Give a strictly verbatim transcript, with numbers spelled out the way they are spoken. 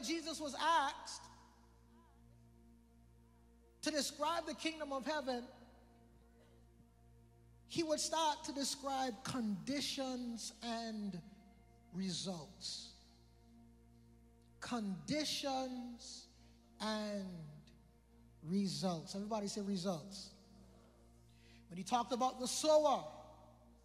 whenever Jesus was asked to describe the kingdom of heaven, he would start to describe conditions and results. Conditions and results. Everybody say results. When he talked about the sower,